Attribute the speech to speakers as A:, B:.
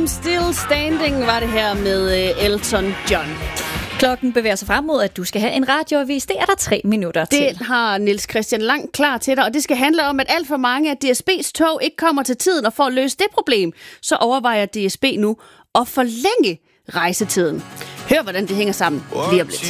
A: I'm Still Standing var det her med Elton John.
B: Klokken bevæger sig frem mod, at du skal have en radioavis. Det er der 3 minutter til.
A: Det har Niels Christian Lang klar til dig, og det skal handle om, at alt for mange af DSB's tog ikke kommer til tiden, og for at løse det problem, så overvejer DSB nu at forlænge rejsetiden. Hør, hvordan det hænger sammen lige om lidt.